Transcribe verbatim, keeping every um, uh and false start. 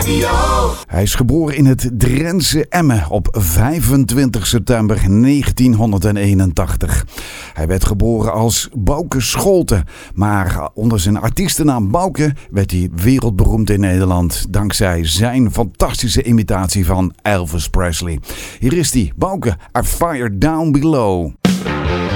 Radio. Hij is geboren in het Drentse Emmen op vijfentwintig september negentienhonderdeenentachtig. Hij werd geboren als Bouke Scholten, maar onder zijn artiestennaam Bouke werd hij wereldberoemd in Nederland dankzij zijn fantastische imitatie van Elvis Presley. Hier is hij, Bouke, A Fire Down Below.